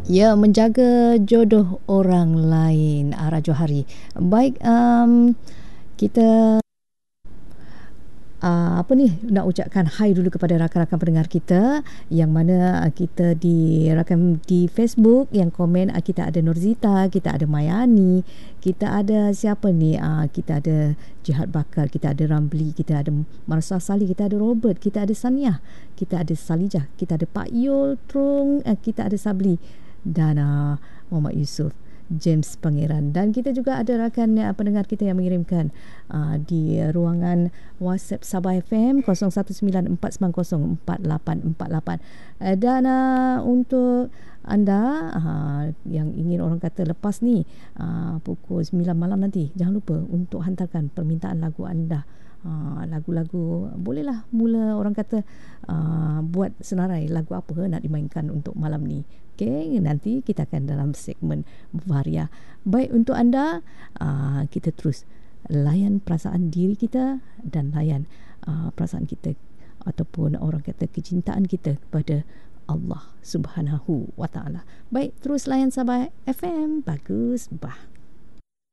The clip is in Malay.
Ya, menjaga jodoh orang lain, Rajo Hari. Baik, kita apa ni, nak ucapkan hai dulu kepada rakan-rakan pendengar kita yang mana kita di rakan di Facebook yang komen. Kita ada Nurzita, kita ada Mayani, kita ada siapa ni, kita ada Jihad Bakar, kita ada Ramli, kita ada Marsha Salih, kita ada Robert, kita ada Saniah, kita ada Salijah, kita ada Pak Yul Trung, kita ada Sabli dan Muhammad Yusof, James Pangeran, dan kita juga ada rakan pendengar kita yang mengirimkan di ruangan WhatsApp Sabah FM 0194904848. Dan untuk anda yang ingin orang kata lepas ni pukul 9 malam nanti, jangan lupa untuk hantarkan permintaan lagu anda. Lagu-lagu bolehlah mula orang kata buat senarai lagu apa nak dimainkan untuk malam ni. Okey, nanti kita akan dalam segmen Varia. Baik, untuk anda kita terus layan perasaan diri kita dan layan perasaan kita ataupun orang kata kecintaan kita kepada Allah Subhanahu wa taala. Baik, terus layan Sabah FM. Bagus, bah.